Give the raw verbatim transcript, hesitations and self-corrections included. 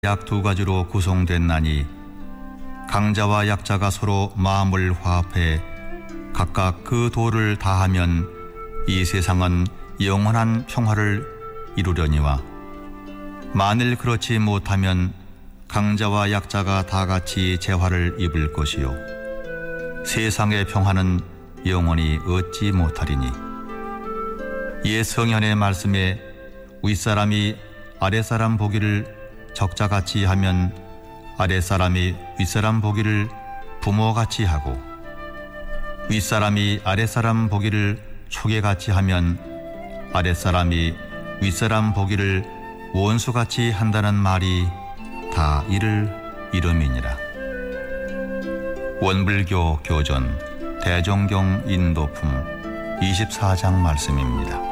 약 두 가지로 구성됐나니 강자와 약자가 서로 마음을 화합해 각각 그 도를 다하면 이 세상은 영원한 평화를 이루려니와 만일 그렇지 못하면 강자와 약자가 다 같이 재화를 입을 것이요 세상의 평화는 영원히 얻지 못하리니 옛 성현의 말씀에 윗사람이 아랫사람 보기를 적자같이 하면 아랫사람이 윗사람 보기를 부모같이 하고 윗사람이 아랫사람 보기를 초계같이 하면 아랫사람이 윗사람 보기를 원수같이 한다는 말이 다 이를 이름이니라. 원불교 교전 대종경 인도품 이십사 장 말씀입니다.